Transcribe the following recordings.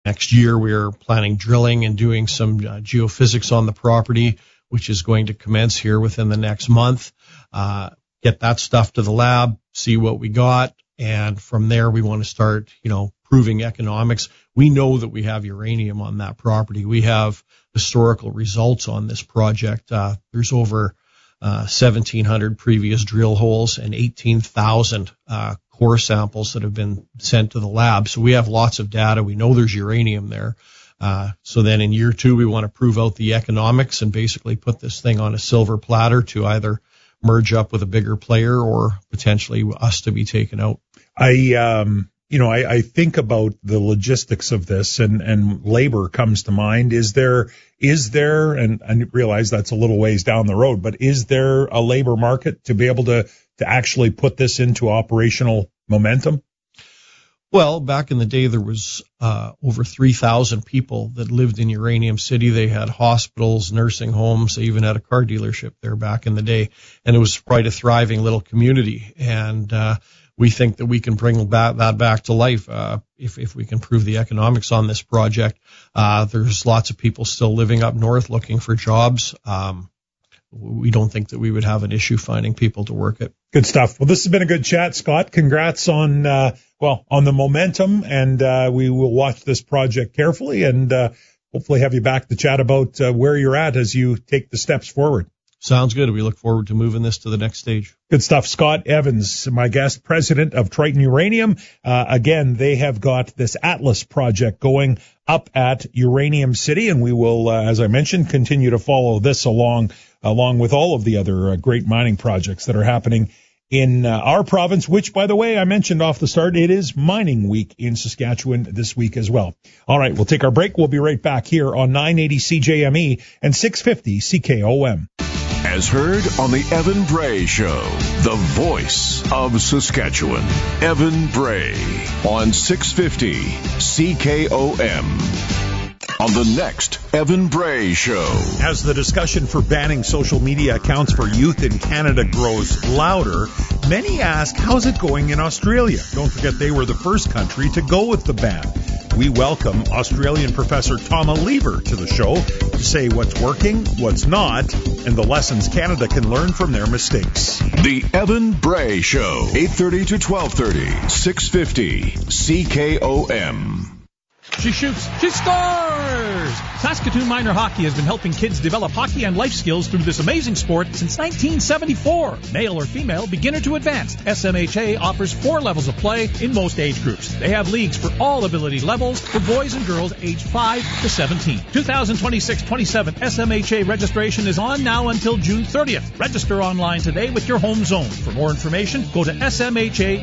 Next year, we're planning drilling and doing some geophysics on the property, which is going to commence here within the next month. Get that stuff to the lab, see what we got, and from there we want to start, proving economics. We know that we have uranium on that property. We have historical results on this project. There's over 1,700 previous drill holes and 18,000 core samples that have been sent to the lab. So we have lots of data. We know there's uranium there. So then in year 2, we want to prove out the economics and basically put this thing on a silver platter to either merge up with a bigger player or potentially us to be taken out. I think about the logistics of this and labor comes to mind. Is there, and I realize that's a little ways down the road, but is there a labor market to be able to actually put this into operational momentum? Well, back in the day, there was over 3,000 people that lived in Uranium City. They had hospitals, nursing homes. They even had a car dealership there back in the day. And it was quite a thriving little community. And we think that we can bring that back to life if we can prove the economics on this project. There's lots of people still living up north looking for jobs. We don't think that we would have an issue finding people to work it. Good stuff. Well, this has been a good chat, Scott. Congrats on the momentum, and we will watch this project carefully and hopefully have you back to chat about where you're at as you take the steps forward. Sounds good. We look forward to moving this to the next stage. Good stuff. Scott Evans, my guest, president of Triton Uranium. Again, they have got this Atlas project going up at Uranium City, and we will, as I mentioned, continue to follow this along with all of the other great mining projects that are happening in our province, which, by the way, I mentioned off the start, it is mining week in Saskatchewan this week as well. All right, we'll take our break. We'll be right back here on 980 CJME and 650 CKOM. As heard on the Evan Bray Show, the voice of Saskatchewan. Evan Bray on 650 CKOM. On the next Evan Bray Show. As the discussion for banning social media accounts for youth in Canada grows louder, many ask, how's it going in Australia? Don't forget they were the first country to go with the ban. We welcome Australian Professor Tom Lever to the show to say what's working, what's not, and the lessons Canada can learn from their mistakes. The Evan Bray Show, 8:30 to 12:30, 650 CKOM. She shoots. She scores! Saskatoon Minor Hockey has been helping kids develop hockey and life skills through this amazing sport since 1974. Male or female, beginner to advanced, SMHA offers 4 levels of play in most age groups. They have leagues for all ability levels for boys and girls aged 5 to 17. 2026-27 SMHA registration is on now until June 30th. Register online today with your home zone. For more information, go to smha.sk.ca.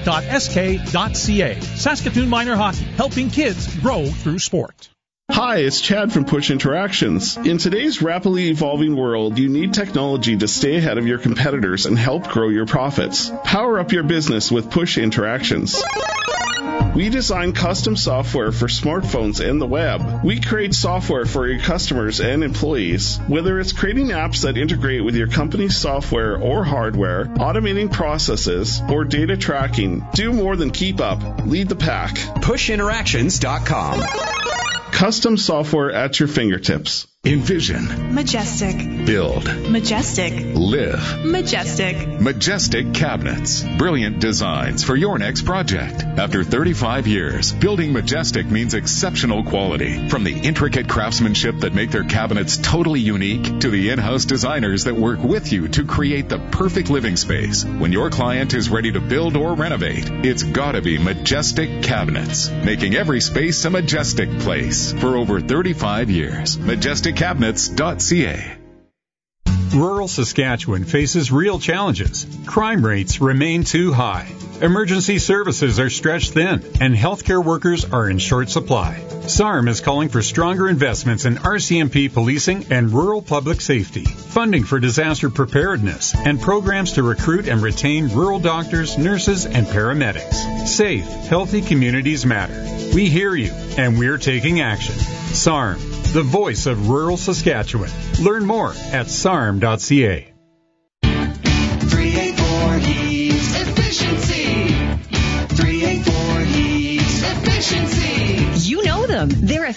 Saskatoon Minor Hockey, helping kids grow through sport. Hi, it's Chad from Push Interactions. In today's rapidly evolving world, you need technology to stay ahead of your competitors and help grow your profits. Power up your business with Push Interactions. We design custom software for smartphones and the web. We create software for your customers and employees. Whether it's creating apps that integrate with your company's software or hardware, automating processes, or data tracking, do more than keep up. Lead the pack. PushInteractions.com. Custom software at your fingertips. Envision. Majestic. Build. Majestic. Live. Majestic. Majestic Cabinets. Brilliant designs for your next project. After 35 years, building Majestic means exceptional quality. From the intricate craftsmanship that make their cabinets totally unique to the in-house designers that work with you to create the perfect living space. When your client is ready to build or renovate, it's gotta be Majestic Cabinets, making every space a majestic place for over 35 years. MajesticCabinets.ca. Rural Saskatchewan faces real challenges. Crime rates remain too high. Emergency services are stretched thin, and healthcare workers are in short supply. SARM is calling for stronger investments in RCMP policing and rural public safety, funding for disaster preparedness, and programs to recruit and retain rural doctors, nurses, and paramedics. Safe, healthy communities matter. We hear you, and we're taking action. SARM, the voice of rural Saskatchewan. Learn more at sarm.ca. 384 Heats Efficiency. 384 Heats Efficiency. You know them. They're